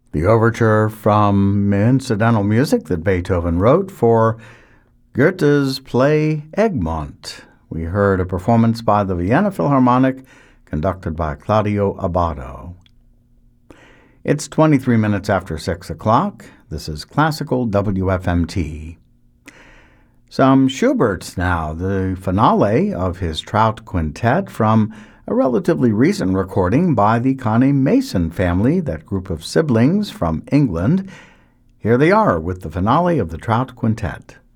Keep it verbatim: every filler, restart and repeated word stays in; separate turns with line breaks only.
The overture from incidental music that Beethoven wrote for Goethe's play Egmont. We heard a performance by the Vienna Philharmonic, conducted by Claudio Abbado. It's twenty-three minutes after six o'clock. This is Classical W F M T. Some Schubert's now, the finale of his Trout Quintet from a relatively recent recording by the Connie Mason family, that group of siblings from England. Here they are with the finale of the Trout Quintet.